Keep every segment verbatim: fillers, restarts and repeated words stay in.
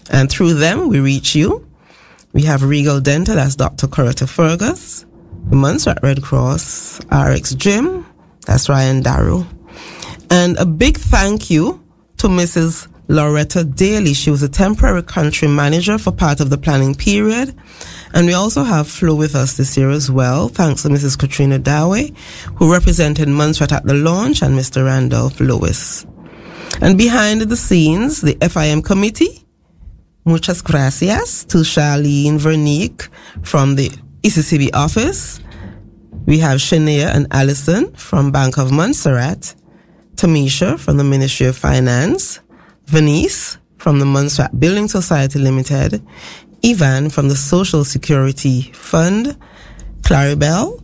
And through them, we reach you. We have Regal Dental, that's Doctor Coretta Fergus. The Montserrat Red Cross, R X Gym, that's Ryan Darrow. And a big thank you to Missus Loretta Daly. She was a temporary country manager for part of the planning period. And we also have Flo with us this year as well, thanks to Missus Katrina Dawe, who represented Montserrat at the launch, and Mister Randolph Lewis. And behind the scenes, the F I M committee, muchas gracias to Charlene Vernique from the E C C B office. We have Shania and Allison from Bank of Montserrat, Tamisha from the Ministry of Finance, Venice from the Montserrat Building Society Limited, Ivan from the Social Security Fund, Claribel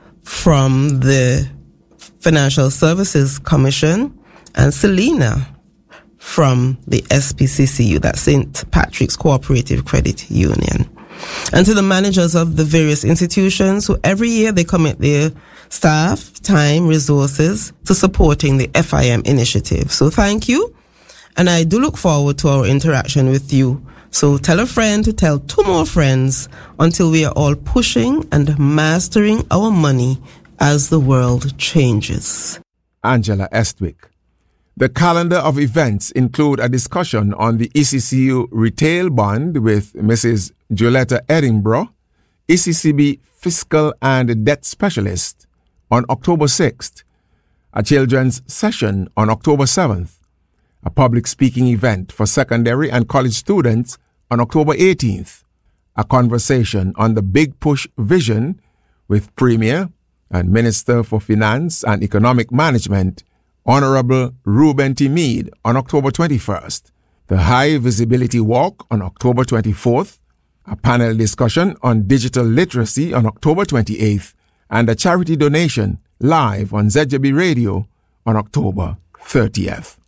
from the Financial Services Commission, and Selena from the S P C C U, that's Saint Patrick's Cooperative Credit Union. And to the managers of the various institutions who every year they commit their staff, time, resources to supporting the F I M initiative. So thank you. And I do look forward to our interaction with you. So tell a friend to tell two more friends until we are all pushing and mastering our money as the world changes. Angela Estwick. The calendar of events include a discussion on the E C C U retail bond with Missus Giulietta Edinburgh, E C C B fiscal and debt specialist, on October sixth, a children's session on October seventh, a public speaking event for secondary and college students on October eighteenth, a conversation on the Big Push vision with Premier and Minister for Finance and Economic Management, Honorable Reuben T. Meade, on October twenty-first, the High Visibility Walk on October twenty-fourth, a panel discussion on digital literacy on October twenty-eighth, and a charity donation live on Z J B Radio on October thirtieth.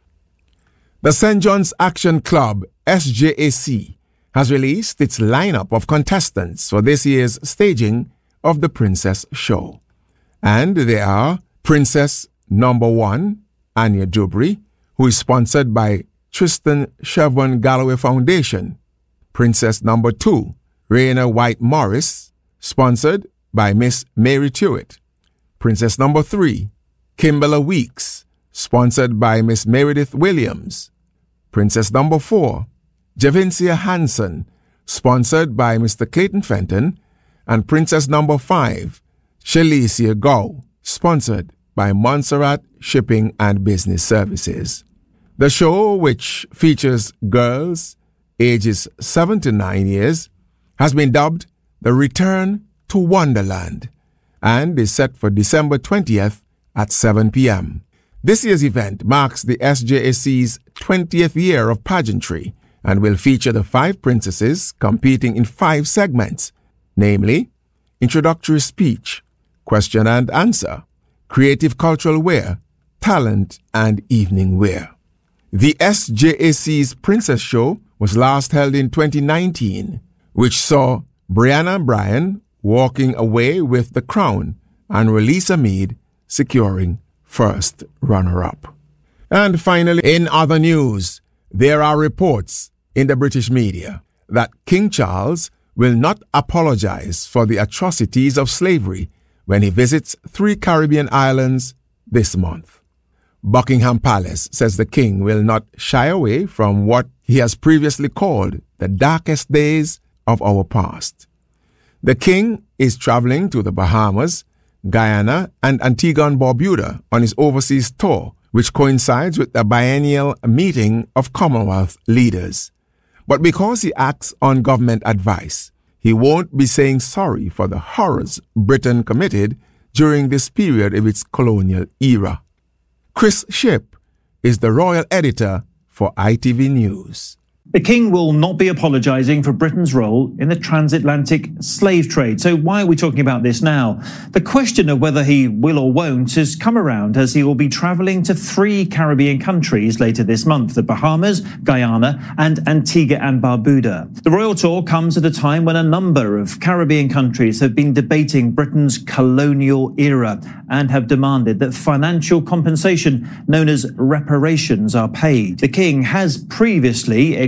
The Saint John's Action Club, S J A C, has released its lineup of contestants for this year's staging of the Princess Show. And they are Princess Number One, Anya Dubry, who is sponsored by Tristan Chevron Galloway Foundation. Princess Number Two, Raina White Morris, sponsored by Miss Mary Tewitt. Princess Number Three, Kimberly Weeks, sponsored by Miss Meredith Williams. Princess Number Four, Javincia Hansen, sponsored by Mister Clayton Fenton. And Princess Number Five, Shalicia Gow, sponsored by Montserrat Shipping and Business Services. The show, which features girls ages seven to nine years, has been dubbed the Return to Wonderland and is set for December twentieth at seven p.m. This year's event marks the S J A C's twentieth year of pageantry and will feature the five princesses competing in five segments, namely introductory speech, question and answer, creative cultural wear, talent, and evening wear. The S J A C's Princess Show was last held in twenty nineteen, which saw Brianna Bryan walking away with the crown and Relisa Meade securing first runner-up. And finally, in other news, there are reports in the British media that King Charles will not apologize for the atrocities of slavery when he visits three Caribbean islands this month. Buckingham Palace says the king will not shy away from what he has previously called the darkest days of our past. The king is traveling to the Bahamas, Guyana, and Antigua and Barbuda on his overseas tour, which coincides with the biennial meeting of Commonwealth leaders. But because he acts on government advice, he won't be saying sorry for the horrors Britain committed during this period of its colonial era. Chris Shipp is the royal editor for I T V News. The King will not be apologising for Britain's role in the transatlantic slave trade. So why are we talking about this now? The question of whether he will or won't has come around as he will be travelling to three Caribbean countries later this month, the Bahamas, Guyana and Antigua and Barbuda. The royal tour comes at a time when a number of Caribbean countries have been debating Britain's colonial era and have demanded that financial compensation known as reparations are paid. The King has previously expressed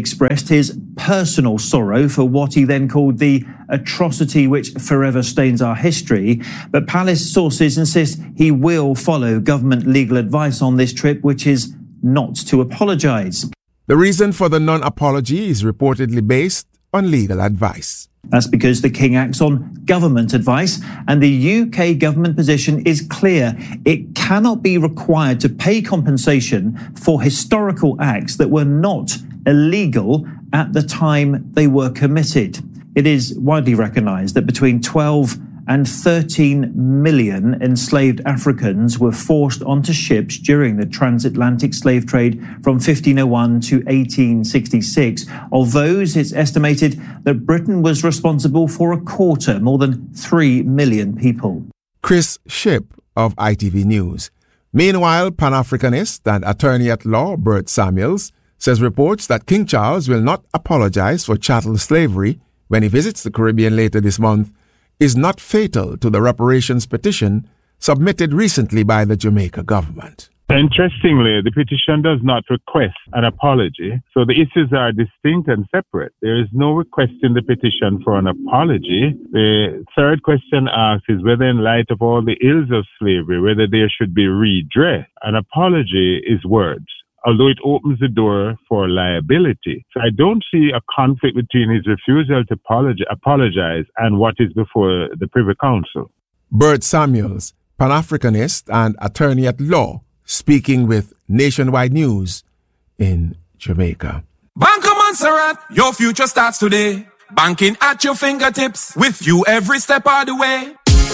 expressed his personal sorrow for what he then called the atrocity which forever stains our history. But palace sources insist he will follow government legal advice on this trip, which is not to apologise. The reason for the non-apology is reportedly based on legal advice. That's because the King acts on government advice, and the U K government position is clear. It cannot be required to pay compensation for historical acts that were not illegal at the time they were committed. It is widely recognised that between twelve and thirteen million enslaved Africans were forced onto ships during the transatlantic slave trade from fifteen oh one to eighteen sixty-six. Of those, it's estimated that Britain was responsible for a quarter, more than three million people. Chris Shipp of I T V News. Meanwhile, Pan-Africanist and attorney-at-law Bert Samuels says reports that King Charles will not apologize for chattel slavery when he visits the Caribbean later this month is not fatal to the reparations petition submitted recently by the Jamaica government. Interestingly, the petition does not request an apology, so the issues are distinct and separate. There is no request in the petition for an apology. The third question asks is whether, in light of all the ills of slavery, whether there should be redress. An apology is words, although it opens the door for liability. So I don't see a conflict between his refusal to apologi- apologize and what is before the Privy Council. Bert Samuels, Pan-Africanist and attorney-at-law, speaking with Nationwide News in Jamaica. Bank of Montserrat, your future starts today. Banking at your fingertips, with you every step of the way.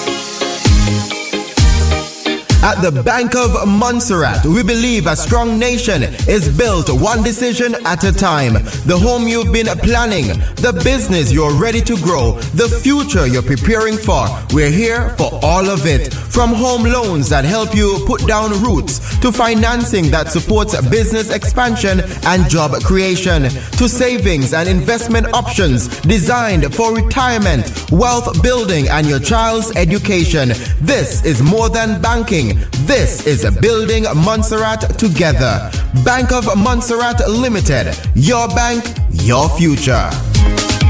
At the Bank of Montserrat, we believe a strong nation is built one decision at a time. The home you've been planning, the business you're ready to grow, the future you're preparing for. We're here for all of it. From home loans that help you put down roots, to financing that supports business expansion and job creation, to savings and investment options designed for retirement, wealth building, and your child's education. This is more than banking. This is Building Montserrat Together. Bank of Montserrat Limited. Your bank, your future.